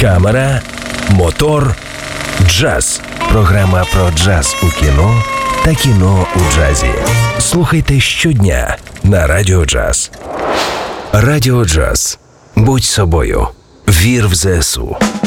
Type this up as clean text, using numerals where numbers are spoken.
камера, мотор, джаз. Програма про джаз у кіно та кіно у джазі. Слухайте щодня на Радіо Джаз. Радіо Джаз. Будь собою. Вір в ЗСУ.